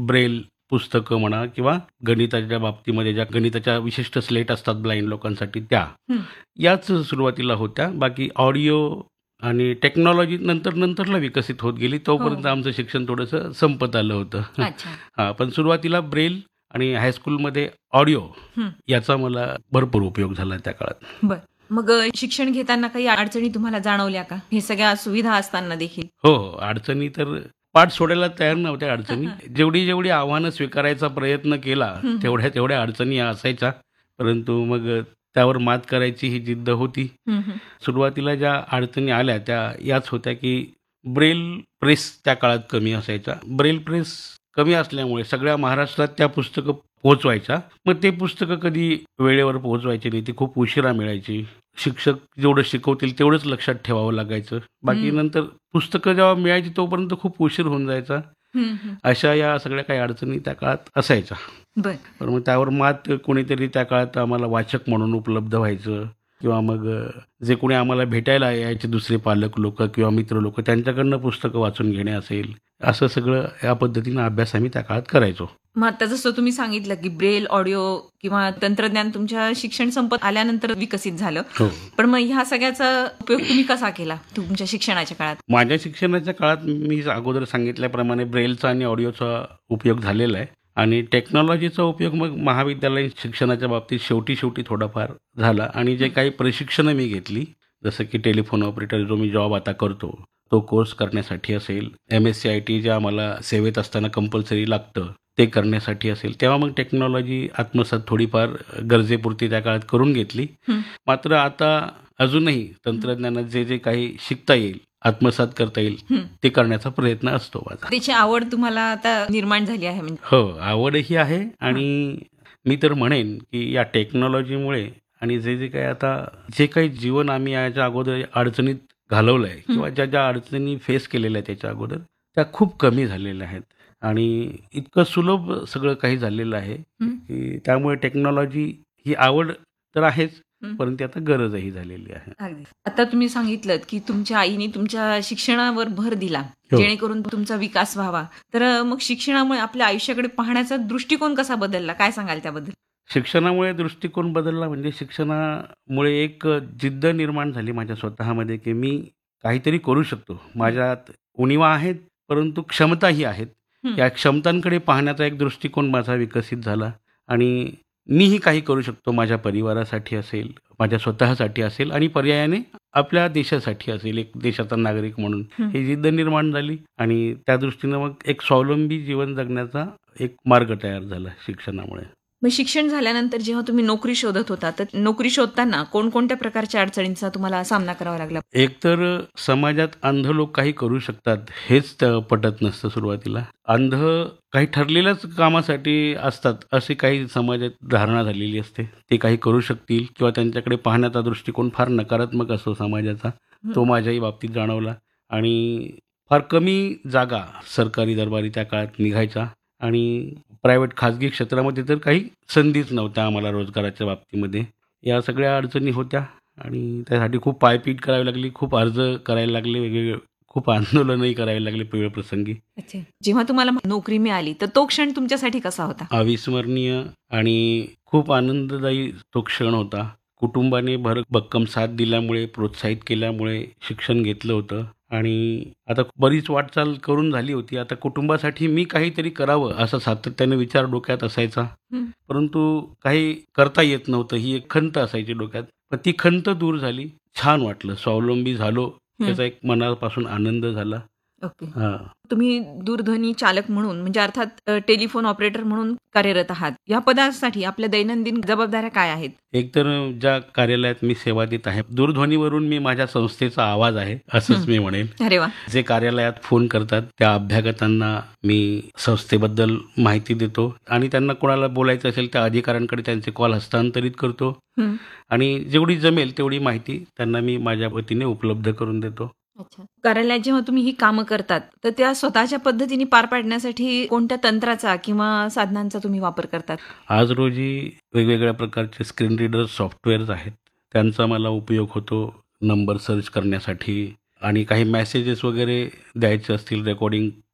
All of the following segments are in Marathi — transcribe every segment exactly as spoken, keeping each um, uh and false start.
ब्रेल पुस्तकं म्हणा किंवा गणिताच्या बाबतीमध्ये ज्या गणिताच्या विशिष्ट स्लेट असतात ब्लाइंड लोकांसाठी त्या हं. याच सुरुवातीला होत्या. बाकी ऑडिओ आणि टेक्नॉलॉजी नंतर नंतरला विकसित होत गेली. तोपर्यंत हो. आमचं शिक्षण थोडंसं संपत आलं होतं. अच्छा. हां, पण सुरुवातीला ब्रेल आणि हायस्कूलमध्ये ऑडिओ हं. याचा मला भरपूर उपयोग झाला त्या काळात. बर मग अ, शिक्षण घेताना काही अडचणी तुम्हाला जाणवल्या का, हे सगळ्या सुविधा असताना देखील? हो, हो. अडचणी तर पाठ सोडायला तयार नव्हत्या अडचणी. जेवढी जेवढी आव्हानं स्वीकारायचा प्रयत्न केला हं. तेवढ्या तेवढ्या अडचणी असायच्या. परंतु मग त्यावर मात करायची ही जिद्द होती. हं, हं. सुरुवातीला ज्या अडचणी आल्या त्या याच होत्या की ब्रेल प्रेस त्या काळात कमी असायच्या. ब्रेल प्रेस कमी असल्यामुळे सगळ्या महाराष्ट्रात त्या पुस्तकं पोहोचवायच्या. मग ते पुस्तकं कधी वेळेवर पोहोचवायची नाही. ती खूप उशिरा मिळायची. शिक्षक जेवढं शिकवतील तेवढंच लक्षात ठेवावं लागायचं. बाकी हं. नंतर पुस्तकं जेव्हा मिळायची तोपर्यंत खूप उशीर होऊन जायचा. हं, हं. अशा या सगळ्या काही अडचणी त्या काळात असायच्या. बर तर मग त्यावर मात कोणीतरी त्या काळात आम्हाला वाचक म्हणून उपलब्ध व्हायचं किंवा मग अ, जे कोणी आम्हाला भेटायला यायचे दुसरे पालक लोक किंवा मित्र लोक त्यांच्याकडनं पुस्तकं वाचून घेणे असेल, असं सगळं या पद्धतीनं अभ्यास आम्ही त्या काळात करायचो. मग आता जसं तुम्ही सांगितलं की ब्रेल, ऑडिओ किंवा तंत्रज्ञान तुमच्या शिक्षण संपत आल्यानंतर विकसित झालं, हो. पण मग ह्या सगळ्याचा उपयोग तुम्ही कसा केला तुमच्या शिक्षणाच्या काळात? माझ्या शिक्षणाच्या काळात मी अगोदर सांगितल्याप्रमाणे ब्रेलचा आणि ऑडिओचा उपयोग झालेला आहे आणि टेक्नॉलॉजीचा उपयोग मग महाविद्यालयीन शिक्षणाच्या बाबतीत शेवटी शेवटी थोडाफार झाला आणि जे काही प्रशिक्षणं मी घेतली, जसं की टेलिफोन ऑपरेटर जो मी जॉब आता करतो, तो कोर्स करण्यासाठी असेल, M S C I T जे आम्हाला सेवेत असताना कंपल्सरी लागतं ते करण्यासाठी असेल, तेव्हा मग टेक्नॉलॉजी आत्मसात थोडीफार गरजेपुरती त्या काळात करून घेतली. हं. मात्र आता अजूनही तंत्रज्ञानात जे जे काही शिकता येईल, आत्मसात करता येईल, हं. ते करण्याचा प्रयत्न असतो माझा. त्याची आवड तुम्हाला आता निर्माण झाली आहे म्हणजे? हो, आवडही आहे आणि मी तर म्हणेन की या टेक्नॉलॉजीमुळे आणि जे जे काही आता जे काही जीवन आम्ही याच्या अगोदर अडचणीत घालवलं आहे किंवा ज्या ज्या अडचणी फेस केलेल्या आहेत त्याच्या अगोदर, त्या खूप कमी झालेल्या आहेत आणि इतकं सुलभ सगळं काही झालेलं आहे हं. की त्यामुळे टेक्नॉलॉजी ही आवड तर आहेच, हं. परंतु आता गरजही झालेली आहे. अगदी. आता तुम्ही सांगितलं की तुमच्या आईने तुमच्या शिक्षणावर भर दिला हो. जेणेकरून तुमचा विकास व्हावा. तर अ, मग शिक्षणामुळे आपल्या आयुष्याकडे पाहण्याचा दृष्टिकोन कसा बदलला, काय सांगाल त्याबद्दल? शिक्षणामुळे दृष्टिकोन बदलला म्हणजे शिक्षणामुळे एक जिद्द निर्माण झाली माझ्या स्वतःमध्ये की मी काहीतरी करू शकतो. माझ्यात उणिवा आहेत, परंतु क्षमताही आहेत. हं. या क्षमतांकडे पाहण्याचा एक दृष्टिकोन माझा विकसित झाला आणि मीही काही करू शकतो माझ्या परिवारासाठी असेल, माझ्या स्वतःसाठी असेल आणि पर्यायाने आपल्या देशासाठी असेल, एक देशाचा नागरिक म्हणून हं. ही जिद्द निर्माण झाली आणि त्या दृष्टीनं मग एक स्वावलंबी जीवन जगण्याचा एक मार्ग तयार झाला शिक्षणामुळे. मग शिक्षण झाल्यानंतर जेव्हा तुम्ही नोकरी शोधत होता, तर नोकरी शोधताना कोणकोणत्या प्रकारच्या अडचणींचा तुम्हाला सामना करावा लागला? एकतर समाजात अंध लोक काही करू शकतात हेच त्या पटत नसतं सुरुवातीला. अंध काही ठरलेल्याच कामासाठी असतात अशी काही समाजात धारणा झालेली असते. ते काही करू शकतील किंवा त्यांच्याकडे पाहण्याचा दृष्टिकोन फार नकारात्मक असतो समाजाचा. तो माझ्याही बाबतीत जाणवला आणि फार कमी जागा सरकारी दरबारी त्या काळात निघायच्या आणि प्रायव्हेट खाजगी क्षेत्रामध्ये तर काही संधीच नव्हत्या आम्हाला रोजगाराच्या बाबतीमध्ये. या सगळ्या अडचणी होत्या आणि त्यासाठी खूप पायपीट करावी लागली, खूप अर्ज करायला लागले, वेगवेगळे खूप आंदोलनही करावे लागले वेळप्रसंगी. अच्छा. जेव्हा तुम्हाला नोकरी मिळाली तर तो क्षण तुमच्यासाठी कसा होता? अविस्मरणीय आणि खूप आनंददायी तो क्षण होता. कुटुंबाने भर भक्कम साथ दिल्यामुळे, प्रोत्साहित केल्यामुळे शिक्षण घेतलं होतं आणि आता बरीच वाटचाल करून झाली होती. आता कुटुंबासाठी मी काहीतरी करावं असा सातत्याने विचार डोक्यात असायचा. हं. परंतु काही करता येत नव्हतं, ही एक खंत असायची डोक्यात. पण ती खंत दूर झाली. छान वाटलं, स्वावलंबी झालो हं. याचा एक मनापासून आनंद झाला. ओके. हां. तुम्ही दूरध्वनी चालक म्हणून म्हणजे अर्थात अ, टेलिफोन ऑपरेटर म्हणून कार्यरत आहात. या पदासाठी आपल्या दैनंदिन जबाबदाऱ्या काय आहेत? एकतर ज्या कार्यालयात मी सेवा देत आहे, दूरध्वनीवरून मी माझ्या संस्थेचा आवाज आहे असंच हं. मी म्हणेन. अरे वा. जे कार्यालयात फोन करतात त्या अभ्यागतांना मी संस्थेबद्दल माहिती देतो आणि त्यांना कोणाला बोलायचं असेल त्या अधिकाऱ्यांकडे त्यांचे कॉल हस्तांतरित करतो हं. आणि जेवढी जमेल तेवढी माहिती त्यांना मी माझ्या वतीने उपलब्ध करून देतो. अच्छा. कार्यालयात जेव्हा तुम्ही ही कामं करतात तर त्या स्वतःच्या पद्धतीने पार पाडण्यासाठी कोणत्या तंत्राचा किंवा साधनांचा तुम्ही वापर करतात? आज रोजी वेगवेगळ्या प्रकारचे स्क्रीन रीडर सॉफ्टवेअर्स आहेत. त्यांचा मला उपयोग होतो नंबर सर्च करण्यासाठी आणि काही मेसेजेस वगैरे द्यायचे असतील, रेकॉर्डिंग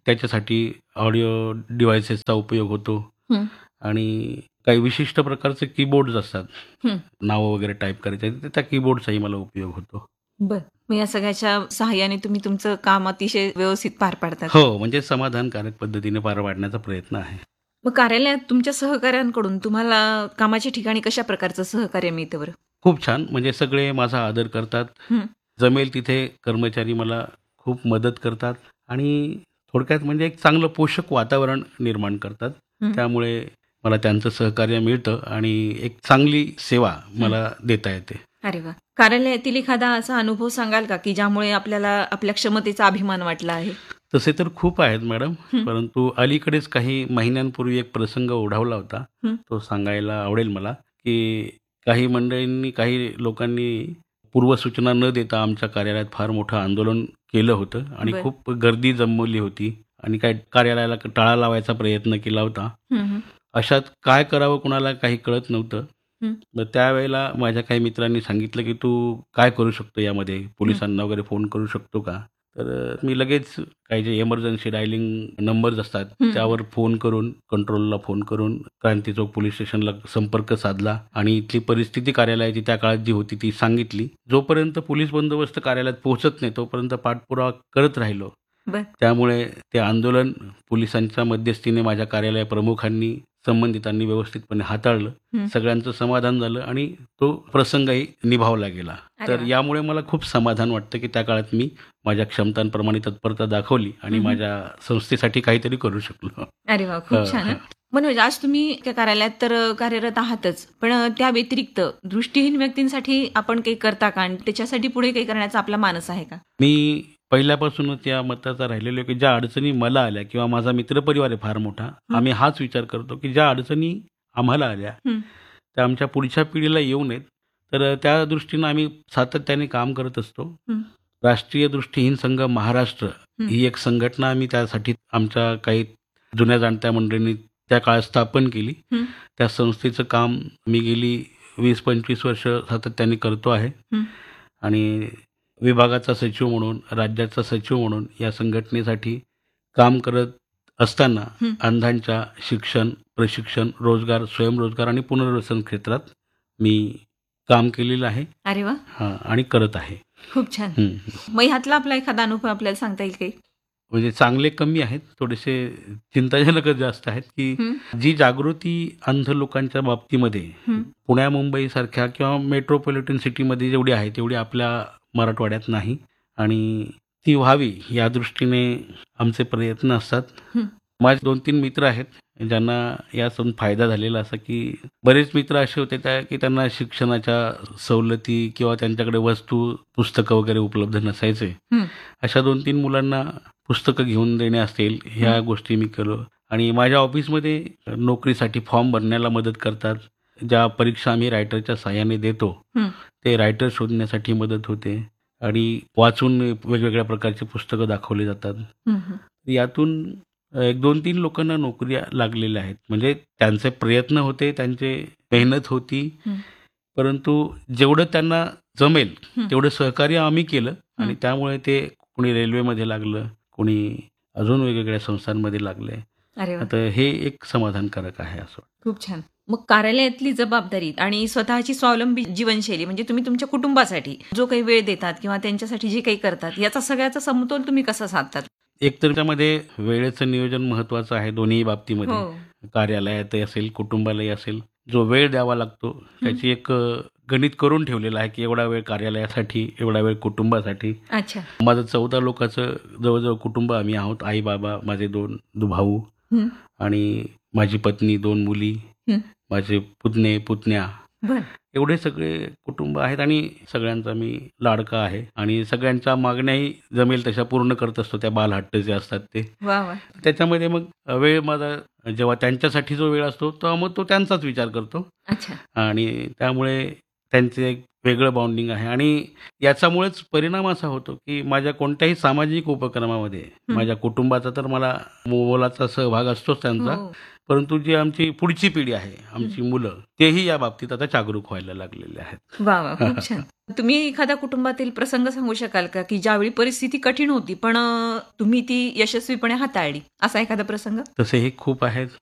त्याच्यासाठी ऑडिओ डिव्हाइसेसचा उपयोग होतो हं, आणि काही विशिष्ट प्रकारचे कीबोर्ड्स असतात, हं. नावं वगैरे टाईप करायचे तर त्या कीबोर्डचाही मला उपयोग होतो. बरं. मग या सगळ्याच्या सहाय्याने तुम्ही तुमचं काम अतिशय व्यवस्थित पार पाडतात. हो, म्हणजे समाधानकारक पद्धतीने पार पाडण्याचा प्रयत्न आहे. मग कार्यालयात तुमच्या सहकाऱ्यांकडून तुम्हाला कामाच्या ठिकाणी कशा प्रकारचं सहकार्य मिळतं बरं? खूप छान, म्हणजे सगळे माझा आदर करतात. हं, जमेल तिथे कर्मचारी मला खूप मदत करतात आणि थोडक्यात म्हणजे एक चांगलं पोषक वातावरण निर्माण करतात. हं. त्यामुळे मला त्यांचं सहकार्य मिळतं आणि एक चांगली सेवा मला देता येते. अरे वा. कार्यालयातील एखादा असा अनुभव सांगाल का की ज्यामुळे आपल्याला आपल्या क्षमतेचा अभिमान वाटला आहे? तसे तर खूप आहेत मॅडम, हं. परंतु अलीकडेच काही महिन्यांपूर्वी एक प्रसंग ओढावला होता. हं. तो सांगायला आवडेल मला, की काही मंडळींनी, काही लोकांनी पूर्वसूचना न देता आमच्या कार्यालयात फार मोठं आंदोलन केलं होतं आणि बरं. खूप गर्दी जमवली होती आणि काय कार्यालयाला टाळा लावायचा प्रयत्न केला होता. हं, हं. अशात काय करावं कुणाला काही कळत नव्हतं. हं. मग त्यावेळेला माझ्या काही मित्रांनी सांगितलं, की "तू काय करू शकतो यामध्ये? पोलिसांना वगैरे फोन करू शकतो का?" तर अ, मी लगेच काही जे इमर्जन्सी डायलिंग नंबर्स असतात हं. त्यावर फोन करून, कंट्रोलला फोन करून क्रांती चौक पोलीस स्टेशनला संपर्क साधला आणि इथली परिस्थिती कार्यालयाची त्या काळात जी होती ती सांगितली. जोपर्यंत पोलीस बंदोबस्त कार्यालयात पोहोचत नाही तोपर्यंत पाठपुरावा करत राहिलो. बरं. त्यामुळे ते आंदोलन पोलिसांच्या मध्यस्थीने माझ्या कार्यालय प्रमुखांनी, संबंधितांनी व्यवस्थितपणे हाताळलं. हं. सगळ्यांचं समाधान झालं आणि तो प्रसंगही निभावला गेला. अरे तर वा. यामुळे मला खूप समाधान वाटतं, की त्या काळात मी माझ्या क्षमतांप्रमाणे तत्परता दाखवली आणि हं, हं. माझ्या संस्थेसाठी काहीतरी करू शकलो. अरे वा. खूप हं, छान हं. हं. मनोज, आज तुम्ही त्या कार्यालयात तर अ, कार्यरत आहातच. पण अ, त्या व्यतिरिक्त दृष्टीहीन व्यक्तींसाठी आपण काही करता का? आणि त्याच्यासाठी पुढे काही करण्याचा आपला मानस आहे का? मी पहिल्यापासूनच या मताचा राहिलेलो आहे, की ज्या अडचणी मला आल्या किंवा माझा मित्रपरिवार आहे फार मोठा, हं. आम्ही हाच विचार करतो, की ज्या अडचणी आम्हाला आल्या हं. त्या आमच्या पुढच्या पिढीला येऊ नयेत. तर अ, त्या दृष्टीनं आम्ही सातत्याने काम करत असतो. हं. राष्ट्रीय दृष्टीहीन संघ महाराष्ट्र हं. ही एक संघटना आम्ही त्यासाठी आमच्या काही जुन्या जाणत्या मंडळींनी त्या काळात स्थापन केली. हं. त्या संस्थेचं काम मी गेली वीस पंचवीस वर्ष सातत्याने करतो आहे हं. आणि विभागाचा सचिव म्हणून, राज्याचा सचिव म्हणून या संघटनेसाठी काम करत असताना हं. अंधांच्या शिक्षण, प्रशिक्षण, रोजगार, स्वयंरोजगार आणि पुनर्वसन क्षेत्रात मी काम केलेलं आहे. अरे वा. हां आणि करत आहे. खूप छान. हं, हं. मग ह्यातला आपला एखादा अनुभव आपल्याला सांगता येईल काही? म्हणजे चांगले कमी आहेत, थोडेसे चिंताजनकच जास्त आहेत, की हं. जी जागृती अंध लोकांच्या बाबतीमध्ये हं. पुण्या, मुंबईसारख्या किंवा मेट्रोपॉलिटन सिटीमध्ये जेवढी आहे तेवढी आपल्या मराठवाड्यात नाही आणि ती व्हावी या दृष्टीने आमचे प्रयत्न असतात. हं. माझे दोन तीन मित्र आहेत, ज्यांना यातून फायदा झालेला असा, की बरेच मित्र असे होते त्या की त्यांना शिक्षणाच्या सवलती किंवा त्यांच्याकडे वस्तू, पुस्तकं वगैरे उपलब्ध नसायचे. हं. अशा दोन तीन मुलांना पुस्तकं घेऊन देणे असतील, ह्या हं. गोष्टी मी केलो आणि माझ्या ऑफिसमध्ये नोकरीसाठी फॉर्म भरण्याला मदत करतात. ज्या परीक्षा आम्ही रायटरच्या सहाय्याने देतो, हं. ते रायटर शोधण्यासाठी मदत होते आणि वाचून वेगवेगळ्या प्रकारची पुस्तकं दाखवली जातात. हं, हं. यातून एक दोन तीन लोकांना नोकऱ्या लागलेल्या आहेत. म्हणजे त्यांचे प्रयत्न होते, त्यांची मेहनत होती, हं. परंतु जेवढं त्यांना जमेल हं. तेवढं सहकार्य आम्ही केलं आणि हं. त्यामुळे ते कोणी रेल्वेमध्ये लागलं, कोणी अजून वेगवेगळ्या संस्थांमध्ये लागले. अरे वा. आता हे एक समाधानकारक आहे असं. खूप छान. मग कार्यालयातली जबाबदारी आणि स्वतःची स्वावलंबी जीवनशैली म्हणजे तुम्ही तुमच्या कुटुंबासाठी जो काही वेळ देतात किंवा त्यांच्यासाठी जे काही करतात याचा सगळ्याचा समतोल तुम्ही कसा साधतात? एकतर त्यामध्ये वेळेचं नियोजन महत्त्वाचं आहे दोन्ही बाबतीमध्ये. हो. कार्यालयातही असेल, कुटुंबालाही असेल. जो वेळ द्यावा लागतो हं. त्याची एक अ, गणित करून ठेवलेलं आहे, की एवढा वेळ कार्यालयासाठी, एवढा वेळ कुटुंबासाठी. अच्छा. माझं चौदा लोकांचं जवळ-जवळ कुटुंब आम्ही आहोत. आई-बाबा, माझे दोन भाऊ हं. आणि माझी पत्नी, दोन मुली, हं. माझे पुतणे, पुतण्या बरं. एवढे सगळे कुटुंब आहेत आणि सगळ्यांचा मी लाडका आहे आणि सगळ्यांच्या मागण्याही जमेल तशा पूर्ण करत असतो, त्या बालहट्ट जे असतात ते. वा वा. त्याच्यामध्ये मग वेळ माझा जेव्हा त्यांच्यासाठी जो वेळ असतो तेव्हा मग तो त्यांचाच विचार करतो अच्छा. आणि त्यामुळे त्यांचे एक वेगळं बॉन्डिंग आहे आणि याच्यामुळेच परिणाम असा होतो की माझ्या कोणत्याही सामाजिक उपक्रमामध्ये हं. माझ्या कुटुंबाचा तर मला मोलाचा सहभाग असतोच त्यांचा, हो. परंतु जी आमची पुढची पिढी आहे, आमची मुलं, तेही या बाबतीत आता जागरूक व्हायला लागलेले आहेत. वा वा खूप छान. तुम्ही एखाद्या कुटुंबातील प्रसंग सांगू शकाल का की ज्यावेळी परिस्थिती कठीण होती पण अ, तुम्ही ती यशस्वीपणे हाताळली, असा एखादा प्रसंग? तसेही खूप आहेत.